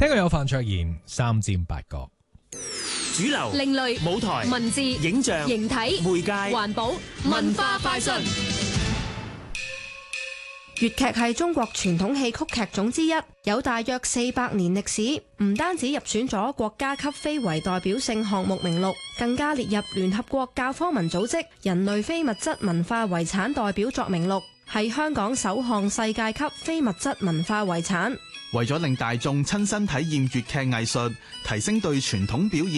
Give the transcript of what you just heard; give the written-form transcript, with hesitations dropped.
聽過有范卓賢三尖八角。 主流、 另類、 舞台、 文字、 影像、 形體、 媒介、 環保、文化快訊。 粵劇係中國傳統戲曲劇種之一，有大約400年歷史，唔單止入選咗國家級非遺代表性項目名錄，更加列入聯合國教科文組織人類非物質文化遺產代表作名錄，係香港首項世界級非物質文化遺產。 為咗令大眾親身體驗粵劇藝術，提升對傳統表現